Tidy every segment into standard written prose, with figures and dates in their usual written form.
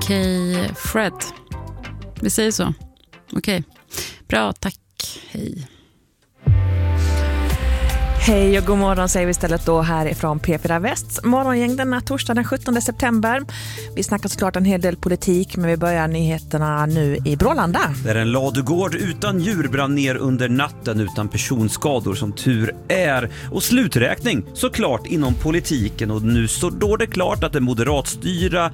Okej, Fred. Vi säger så. Okej. Bra, tack. Hej. Hej och god morgon säger vi istället då härifrån P4 Västs morgongäng denna torsdag den 17 september. Vi snackar såklart en hel del politik, men vi börjar nyheterna nu i Brålanda. Där en ladugård utan djur brann ner under natten utan personskador som tur är. Och sluträkning såklart inom politiken, och nu står det klart att det moderatstyret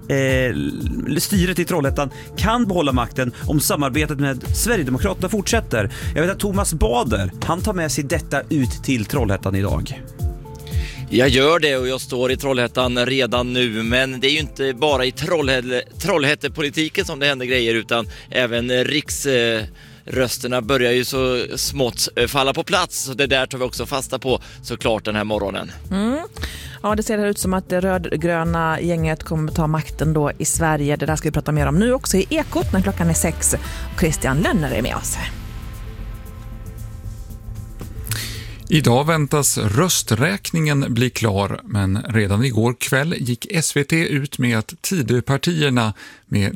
i Trollhättan kan behålla makten om samarbetet med Sverigedemokraterna fortsätter. Jag vet att Thomas Bader, han tar med sig detta ut till Trollhättan idag. Jag gör det och jag står i Trollhättan redan nu, men det är ju inte bara i Trollhättepolitiken som det händer grejer, utan även riksrösterna börjar ju så smått falla på plats, så det där tar vi också fasta på såklart den här morgonen. Ja, det ser ut som att det rödgröna gänget kommer att ta makten då i Sverige. Det där ska vi prata mer om nu också i Ekot när klockan är 6. Och Christian Lönner är med oss. Idag väntas rösträkningen bli klar, men redan igår kväll gick SVT ut med att Tidöpartierna med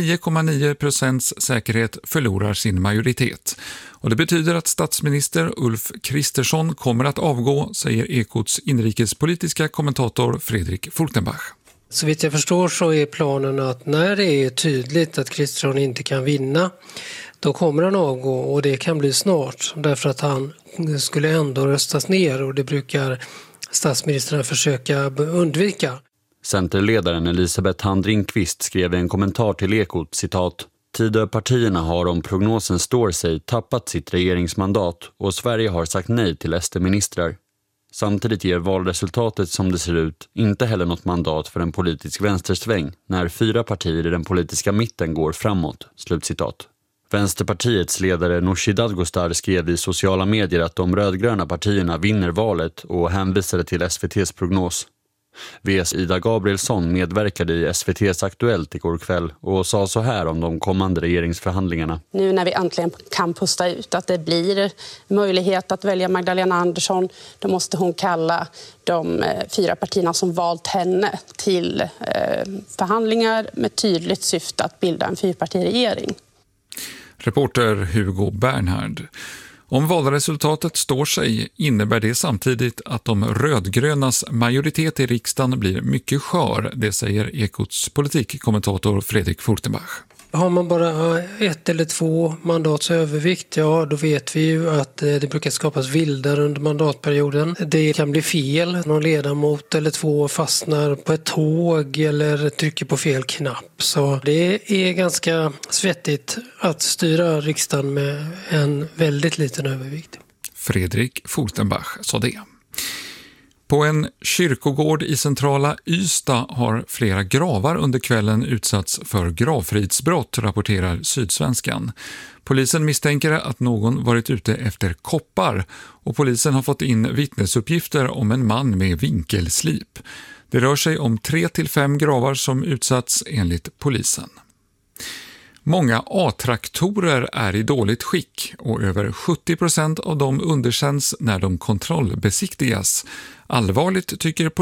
99,9% säkerhet förlorar sin majoritet. Och det betyder att statsminister Ulf Kristersson kommer att avgå, säger Ekots inrikespolitiska kommentator Fredrik Fultenbach. Så vitt jag förstår så är planen att när det är tydligt att Kristersson inte kan vinna, då kommer han avgå, och det kan bli snart därför att han skulle ändå röstas ner, och det brukar statsministern försöka undvika. Centerledaren Elisabeth Handringqvist skrev i en kommentar till Ekot, citat: Tidöpartierna har, om prognosen står sig, tappat sitt regeringsmandat och Sverige har sagt nej till SD-ministrar. Samtidigt ger valresultatet som det ser ut inte heller något mandat för en politisk vänstersväng när 4 partier i den politiska mitten går framåt. Slutcitat. Vänsterpartiets ledare Nooshi Dadgostar skrev i sociala medier att de rödgröna partierna vinner valet och hänvisade till SVT:s prognos. VS Ida Gabrielsson medverkade i SVT:s Aktuellt igår kväll och sa så här om de kommande regeringsförhandlingarna. Nu när vi äntligen kan pusta ut att det blir möjlighet att välja Magdalena Andersson, då måste hon kalla de 4 partierna som valt henne till förhandlingar med tydligt syfte att bilda en 4-partiregering. Reporter Hugo Bernhard. Om valresultatet står sig innebär det samtidigt att de rödgrönas majoritet i riksdagen blir mycket skör, det säger Ekots politikkommentator Fredrik Fultenbach. Har man bara 1 eller 2 mandats övervikt, ja då vet vi ju att det brukar skapas vildar under mandatperioden. Det kan bli fel, någon ledamot eller 2 fastnar på ett tåg eller trycker på fel knapp. Så det är ganska svettigt att styra riksdagen med en väldigt liten övervikt. Fredrik Fultenbach sa det. På en kyrkogård i centrala Ystad har flera gravar under kvällen utsatts för gravfridsbrott, rapporterar Sydsvenskan. Polisen misstänker att någon varit ute efter koppar, och polisen har fått in vittnesuppgifter om en man med vinkelslip. Det rör sig om 3-5 gravar som utsatts enligt polisen. Många A-traktorer är i dåligt skick och över 70% av dem underkänns när de kontrollbesiktigas. Allvarligt tycker